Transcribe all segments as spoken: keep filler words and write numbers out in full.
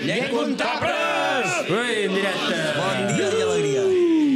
Llenguntapres! Ui, en directe! Bon dia i alegria.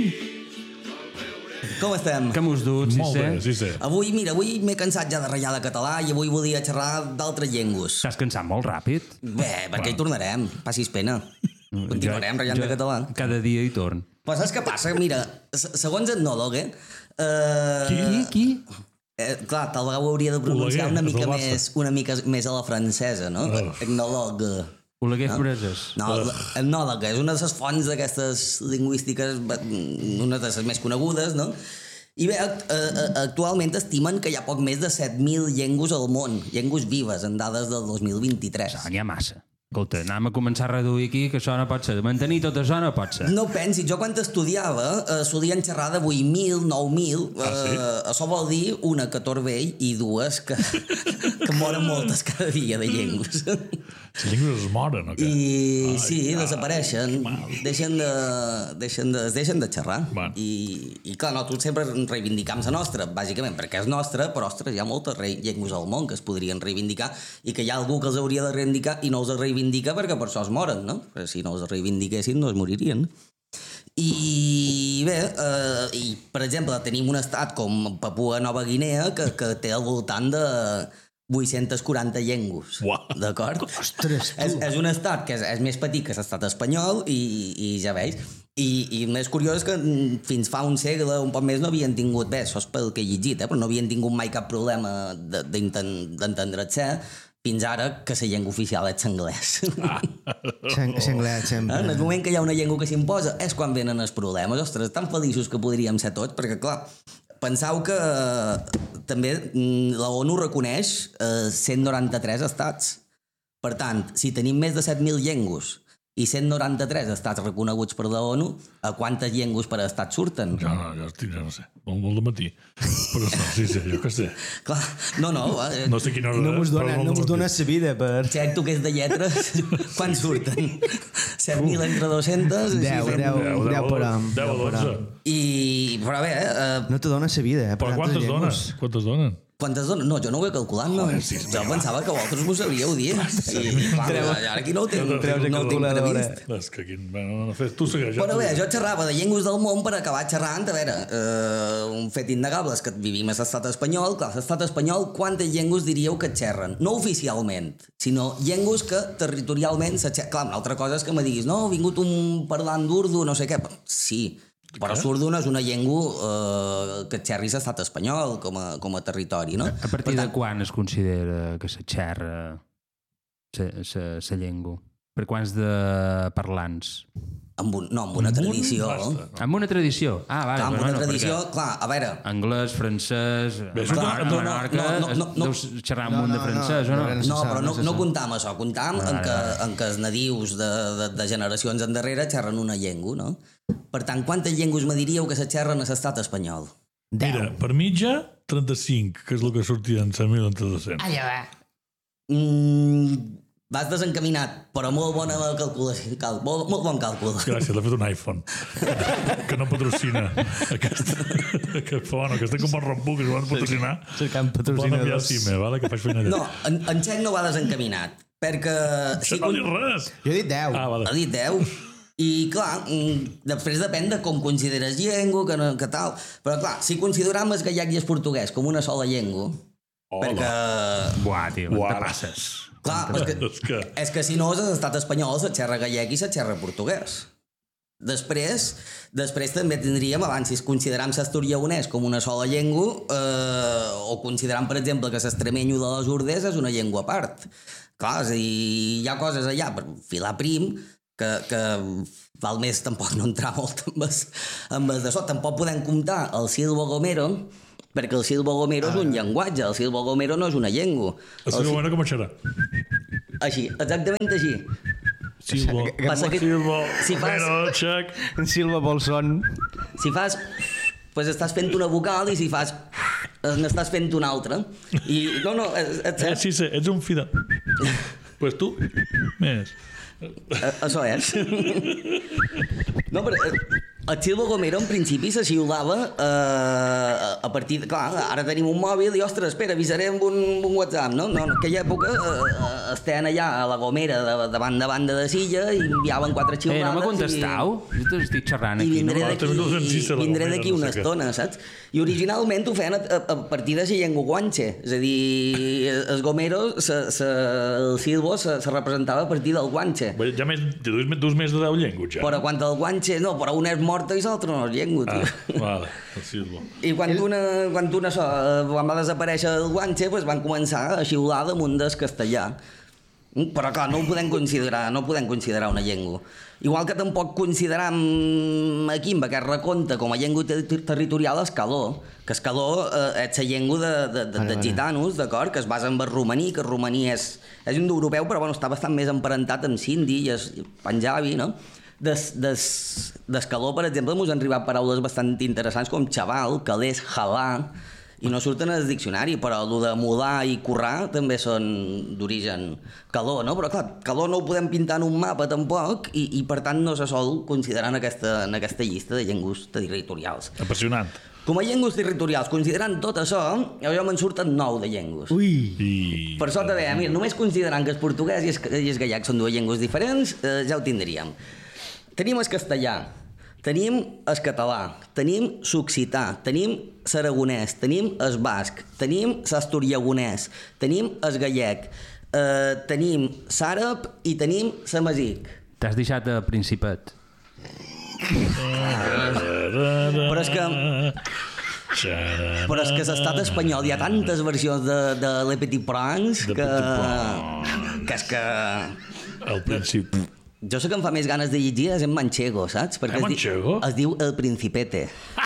Com estem? Com us dut, Molt bé, sí, sí. Avui, mira, avui m'he cansat ja de ratllar de català i avui volia xerrar d'altres llengües. T'has cansat molt ràpid? Bé, perquè hi tornarem, passis pena. Continuarem ratllant de català. Cada dia hi torn. Però saps què passa? Mira, segons etnòleg, eh... Qui? Qui? Eh, clar, tal vegada ho hauria de pronunciar una mica Oleguer, més, una mica més a la francesa, no? Oh. Etnòleg. Oleguer No? Freses. No, etnòleg és una de les fonts d'aquestes lingüístiques, una de les més conegudes, no? I bé, actualment estimen que hi ha poc més de set mil llengües al món, llengües vives, en dades del dos mil vint-i-tres. N'hi ha massa. Escolta, anem a començar a reduir aquí, que això no pot ser. Mantenir tot això no pot ser. No pensi, jo quan estudiava eh, solien xerrar de vuit mil, nou mil, eh, Ah, sí? això vol dir una que torbell i dues que, que moren moltes cada dia de llengües. Les llengües es moren, o què? I Ai, sí, ai, desapareixen, que mal. deixen de, deixen de, es deixen de xerrar. Bueno. I, I clar, nosaltres sempre reivindicam la nostra, bàsicament perquè és nostra, però ostres, hi ha moltes re llengües al món que es podrien reivindicar i que hi ha algú que els hauria de reivindicar i no els reivindica perquè per això es moren, no? Perquè si no els reivindiquessin no es moririen. I bé, eh, i, per exemple, tenim un estat com Papua Nova Guinea que, que té al voltant de vuit-centes quaranta llengües, Uau. d'acord? Ostres, tu! És, és un estat que és, és més petit que l'estat espanyol i, i ja veus. I, i el més curiós és que fins fa un segle, un poc més, no havien tingut, bé, això és pel que he llegit, eh, però no havien tingut mai cap problema d'entendre's-se fins ara que la llengua oficial és l'anglès. Ah. S'anglès, sempre. En el moment que hi ha una llengua que s'imposa és quan venen els problemes. Ostres, tan feliços que podríem ser tots, perquè clar, penseu que també la ONU reconeix eh, cent noranta-tres estats. Per tant, si tenim més de set mil llengües i cent noranta-tres estats reconeguts per la ONU, a quantes llengües per estat surten? Jo no, jo estic, jo no sé, molt, molt de matí. Però no, sí, sí, jo què sé. Clar, no, no. Eh, No sé quina hora No mos és, però dona, molt no de mos matí. dona sa vida per... Xec, tu que és de lletres, quan surten? set mil entre dos-centes? Deu, fem- deu. Deu, deu deu, per hom, deu deu a per dotze. hom. I, però bé, eh, No te dona sa vida, eh? per Però altres quantes donen? llengües. Quantes donen? quantes dones? No, jo no ho he calculat, no. Joder, sí, Jo pensava que vosaltres m'ho sabíeu dir. I clar, Treu- ara aquí no ho tinc, treus la no ho tinc calculadora. previst. És que aquí... Bueno, no, fes, tu segueix. Però bé, jo xerrava de llengües del món per acabar xerrant, a veure, eh, un fet innegable és que vivim a l'estat espanyol. Clar, l'estat espanyol, quantes llengües diríeu que xerren? No oficialment, sinó llengües que territorialment se xerren. Clar, una altra cosa és que me diguis, no, ha vingut un parlant d'urdu, no sé què. Sí, però surdo no és una llengua eh, que xerri l'estat espanyol com a, com a territori, no? A partir Per de tant, quan es considera que se xerra la llengua? Per quants de parlants? amb un, no, amb una tradició... basta. Amb una tradició? Ah, vale. Clar, amb però una no, tradició, perquè clar, a veure... Anglès, francès... Bé, a això Menorca, no, no, a Menorca, no, no, no, no. deus xerrar un No, munt de no, francès, no, o no? no, No, però no, necessari. no comptam això, comptam en Vale, que, vale. en que els nadius de, de, de generacions endarrere xerren una llengua, no? Per tant, quantes llengües me diríeu que se xerren a l'estat espanyol? Mira, per mitja, trenta-cinc, que és el que sortia en set mil entre dos-cents. Allà va. Mm, vas desencaminat, però molt bona calculació, cal, molt, molt bon càlcul. Gràcies, l'ha fet un iPhone. Que no patrocina aquesta... Que, bueno, que estic com el Rambo, que s'ho van patrocinar. Cercant Poden enviar patrocinadors. cime, vale? Que faig feina allà. No, en, en Xec no va desencaminat, perquè... Això Sí, no dic res. Jo he dit deu. Ah, vale. ha dit deu. I clar, mm, després depèn de com consideres llengua, que, no, que tal. Però clar, si consideram el gallec i el portuguès com una sola llengua, Hola. perquè... Buah, tio, on Uala. te passes? Clar, és que, És que... és que si no és l'estat espanyol, se xerra gallec i se xerra portuguès. Després, després també tindríem, abans, si consideram l'asturiaonès com una sola llengua, eh, o consideram, per exemple, que l'extremenyo de les Urdes és una llengua a part. Clar, és a dir, hi ha coses allà per filar prim que, que val més tampoc no entrar molt amb el, amb el d'això. Tampoc podem comptar el Silvo Gomero, perquè el Silvo Gomero és un llenguatge, el Silvo Gomero no és una llengua. És El que bueno com a xerrar. Així, exactament així. Silvo, Passa que- Silvo, si fas- pero, check. En Silva Bolson. Si fas, pues estàs fent una vocal i si fas, n'estàs fent una altra. I no, no, és, és Eh, cert, sí, sí, ets un fidel. Pues tu, més. eh, això és. No, però eh, El Silvo Gomero, en principi, se xiulava eh, a partir de... Clar, ara tenim un mòbil i, ostres, espera, avisaré amb un, un WhatsApp, no? No, en aquella època eh, estaven allà a la Gomera, de, de banda a banda de Silla, i enviaven quatre xiulades... Eh, no m'ha contestau? I... Jo estic xerrant I aquí, vindré no? d'aquí vindré d'aquí una estona, saps? I originalment ho feien a, a, a partir de la llengua guanxe, és a dir, el Gomero, se, se, el Silvo, se, se representava a partir del guanxe. Ja més, dus més de deu llengües, ja. Però quan el guanxe... No, però una és morta i l'altra no és llengua, tio. Ah, vale, el Silvo. I quan una, quan una so, quan va desaparèixer el guanxe, pues van començar a xiular damunt del castellà. Però clar, no ho podem considerar, no ho podem considerar una llengua. Igual que tampoc consideram aquí, en aquest recompte, com a llengua ter territorial escaló, que escaló eh, és la llengua de, de, de, de gitanos, d'acord, que es basa en el romaní, que el romaní és, és indoeuropeu, però bueno, està bastant més emparentat amb sindi i panjabi, no? Des, des, d'escaló, per exemple, ens han arribat paraules bastant interessants com xaval, calés, halà, i no surten al diccionari, però el de mudar i currar també són d'origen caló, no? Però clar, caló no ho podem pintar en un mapa tampoc i, i per tant no se sol considerar en aquesta, en aquesta llista de llengües territorials. Apassionant. Com a llengües territorials, considerant tot això, jo me'n surten nou de llengües. Ui! I... Per sort, bé, mira, només considerant que el portuguès i el, i el gallec són dues llengües diferents, eh, ja ho tindríem. Tenim el castellà, tenim el català, tenim l'occità, tenim l'aragonès, tenim el basc, tenim l'asturiagonès, tenim el gallec, eh, tenim l'àrab i tenim l'amazic. T'has deixat el Principat. Però és que... Però és que l'estat espanyol hi ha tantes versions de, de Le Petit Prince que... que és que... El principi. Jo sé que em fa més ganes de llegir és en manchego, saps? Perquè Eh, es, di manchego? es diu El Principete.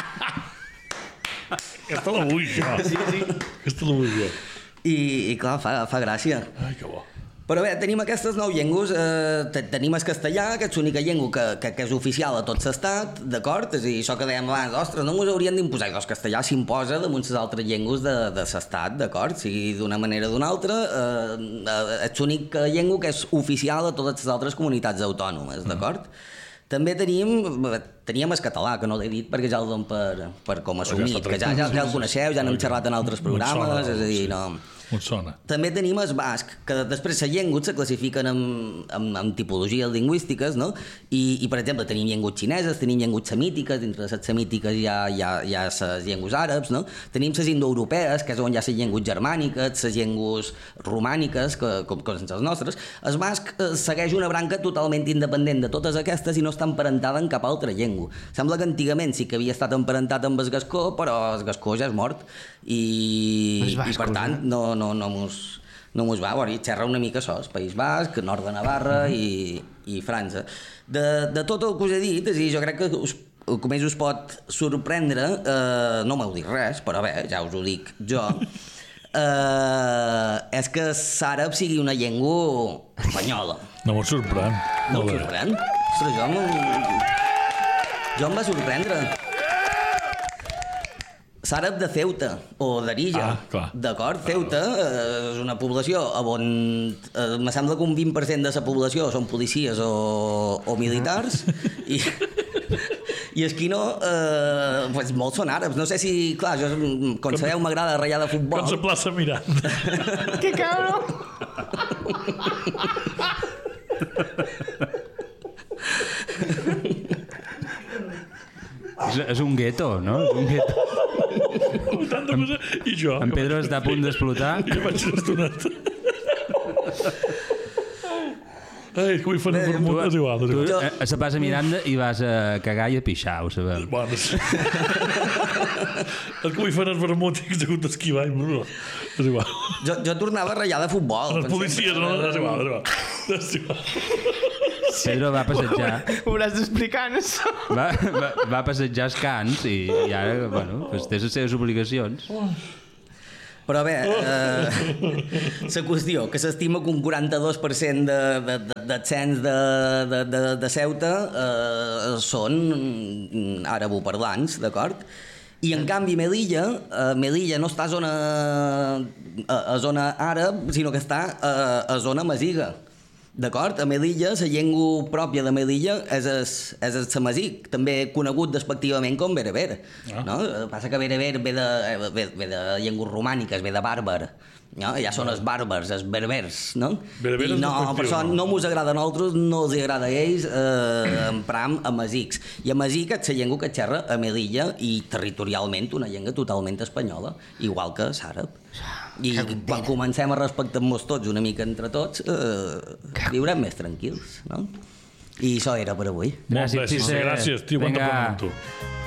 Aquesta la vull jo. Sí, sí. Aquesta la vull jo. I, i clar, fa, fa gràcia. Ai, que bo. Però bé, tenim aquestes nou llengües, eh, tenim el castellà, que és l'única llengua que, que, que és oficial a tot l'estat, d'acord? És a dir, això que dèiem abans, ostres, no ens haurien d'imposar, i el castellà s'imposa damunt les altres llengües de, de l'estat, d'acord? Sigui d'una manera o d'una altra, eh, és l'única llengua que és oficial a totes les altres comunitats autònomes, d'acord? Mm. També tenim, teníem el català, que no l'he dit perquè ja el dono per, per com assumit, que ja, ja, ja el coneixeu, ja n'hem xerrat en altres programes, és a dir, no... M'ho sona. També tenim el basc, que després les llengües se classifiquen en, en, en tipologies lingüístiques, no? I, i, per exemple, tenim llengües xineses, tenim llengües semítiques, dintre de les semítiques hi ha, hi ha, hi ha les llengües àrabs, no? Tenim les indoeuropees, que és on hi ha les llengües germàniques, les llengües romàniques, que, com, com les nostres. El basc eh, segueix una branca totalment independent de totes aquestes i no està emparentada en cap altra llengua. Sembla que antigament sí que havia estat emparentat amb el gascó, però el gascó ja és mort. I, bascos, i per tant, no, no, no mos, no mos va, bueno, xerra una mica això, el País Basc, nord de Navarra i, i França. De, de tot el que us he dit, és a dir, jo crec que us, el que més us pot sorprendre, eh, no m'heu dit res, però bé, ja us ho dic jo, eh, és que l'àrab sigui una llengua espanyola. No m'ho sorprèn. No us sorprèn? Ostres, jo, jo em va sorprendre. L'àrab de Ceuta, o d'Arija, ah, d'acord? Ceuta eh, és una població on eh, me sembla que un vint per cent de la població són policies o, o militars, i, i és que no, eh, pues molts són àrabs. No sé si, clar, jo, com sabeu, m'agrada ratllar de futbol. Com la plaça Miranda. Que cabrón! És, és un gueto, no? És un gueto. I jo. En Pedro està a punt d'explotar. I jo vaig una estoneta. Ai, que vull fer un vermut, és igual, és Tu igual. a la plaça Miranda i vas a cagar i a pixar, ho sabem. Bueno, sí. El que vull fer és vermut i he hagut d'esquivar. És igual. Jo, jo tornava a ratllar de futbol. Les policies, no? És igual, és igual. És igual. Pedro va passejar, Ho hauràs d'explicar, no? va, va, va passejar els cants i, i ara, bueno, pues té les seves obligacions. Però bé, eh, la qüestió, que s'estima que un quaranta-dos per cent de, de, de, del cens de, de, de, de Ceuta eh, són àrabo-parlants, d'acord? I en canvi Melilla, eh, Melilla no està a zona, a, a zona àrab, sinó que està a, a zona masiga. D'acord? A Melilla, la llengua pròpia de Melilla és el, és el samazic, també conegut despectivament com bereber. Ah. No? Passa que bereber ve de, ve, ve de llengües romàniques, ve de bàrbar. No? Ja són els bàrbars, els berbers, no? Bereber I no, per això no, no mos agrada a nosaltres, no els agrada a ells eh, emprar amazics. I amazic és la llengua que xerra a Melilla i territorialment una llengua totalment espanyola, igual que l'àrab. I quan comencem a respectar-nos tots una mica entre tots, eh, viurem més tranquils, no? I això era per avui. Molt bé, sí, gràcies, tio, quanta per tu.